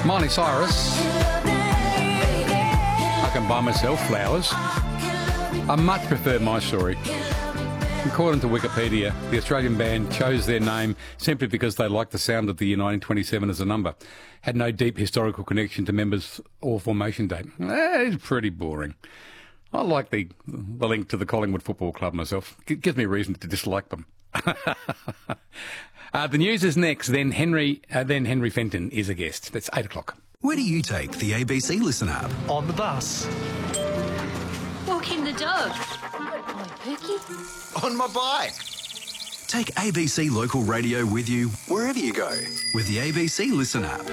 Miley Cyrus. I can buy myself flowers. I much prefer My Story. According to Wikipedia, the Australian band chose their name simply because they liked the sound of the year 1927 as a number. Had no deep historical connection to members or formation date. It's pretty boring. I like the link to the Collingwood Football Club myself. It gives me a reason to dislike them. The news is next, then Henry Fenton is a guest. That's 8 o'clock. Where do you take the ABC Listen app? On the bus. Walking the dog. On Pookie. On my bike. Take ABC Local Radio with you wherever you go with the ABC Listen app.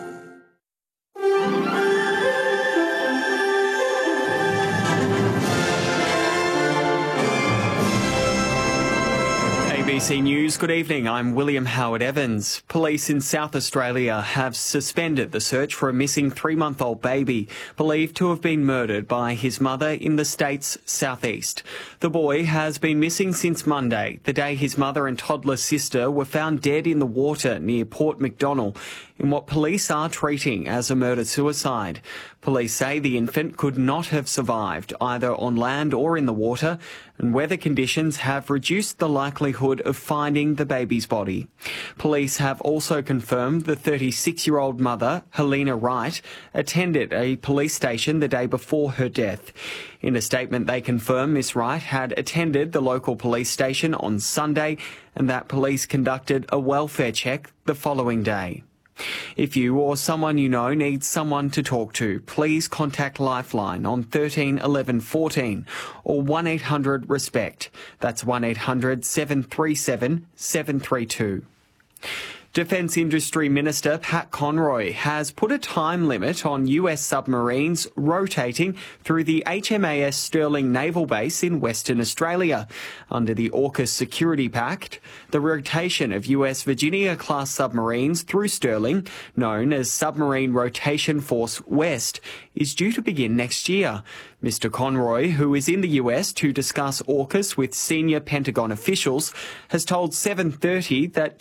ABC News, good evening. I'm William Howard Evans. Police in South Australia have suspended the search for a missing 3-month-old baby believed to have been murdered by his mother in the state's southeast. The boy has been missing since Monday, the day his mother and toddler sister were found dead in the water near Port Macdonnell in what police are treating as a murder-suicide. Police say the infant could not have survived either on land or in the water, and weather conditions have reduced the likelihood of finding the baby's body. Police have also confirmed the 36-year-old mother, Helena Wright, attended a police station the day before her death. In a statement, they confirm Miss Wright had attended the local police station on Sunday and that police conducted a welfare check the following day. If you or someone you know needs someone to talk to, please contact Lifeline on 13 11 14 or 1800 RESPECT. That's 1800 737 732. Defence Industry Minister Pat Conroy has put a time limit on US submarines rotating through the HMAS Stirling Naval Base in Western Australia. Under the AUKUS Security Pact, the rotation of US Virginia-class submarines through Stirling, known as Submarine Rotation Force West, is due to begin next year. Mr Conroy, who is in the US to discuss AUKUS with senior Pentagon officials, has told 730 that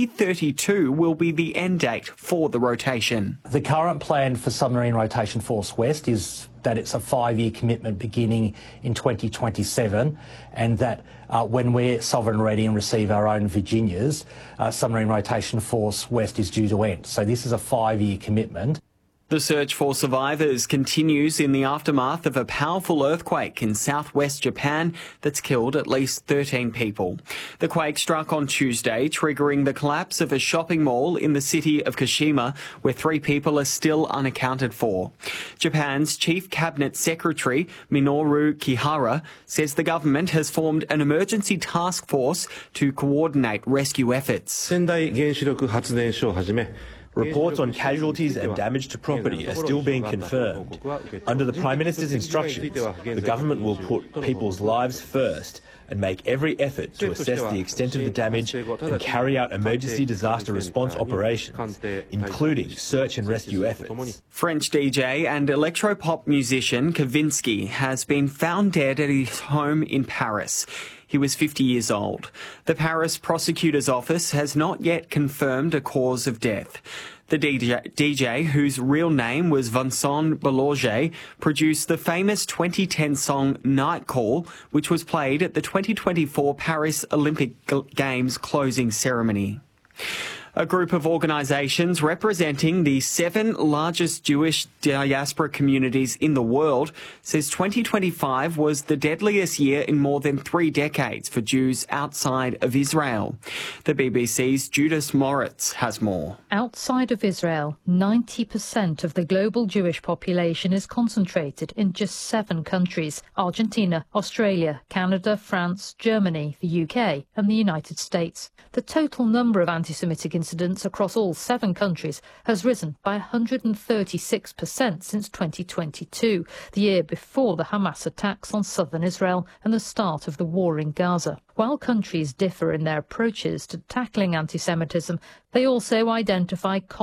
2032 will be the end date for the rotation. The current plan for Submarine Rotation Force West is that it's a 5-year commitment beginning in 2027, and that when we're sovereign ready and receive our own Virginias, Submarine Rotation Force West is due to end. So this is a 5-year commitment. The search for survivors continues in the aftermath of a powerful earthquake in southwest Japan that's killed at least 13 people. The quake struck on Tuesday, triggering the collapse of a shopping mall in the city of Kashima, where 3 people are still unaccounted for. Japan's Chief Cabinet Secretary, Minoru Kihara, says the government has formed an emergency task force to coordinate rescue efforts. Reports on casualties and damage to property are still being confirmed. Under the Prime Minister's instructions, the government will put people's lives first and make every effort to assess the extent of the damage and carry out emergency disaster response operations, including search and rescue efforts. French DJ and electropop musician Kavinsky has been found dead at his home in Paris. He was 50 years old. The Paris prosecutor's office has not yet confirmed a cause of death. The DJ, whose real name was Vincent Boulanger, produced the famous 2010 song Night Call, which was played at the 2024 Paris Olympic Games closing ceremony. A group of organisations representing the 7 largest Jewish diaspora communities in the world says 2025 was the deadliest year in more than 3 decades for Jews outside of Israel. The BBC's Judith Moritz has more. Outside of Israel, 90% of the global Jewish population is concentrated in just 7 countries: Argentina, Australia, Canada, France, Germany, the UK and the United States. The total number of anti-Semitic incidents across all 7 countries has risen by 136% since 2022, the year before the Hamas attacks on southern Israel and the start of the war in Gaza. While countries differ in their approaches to tackling anti-Semitism, they also identify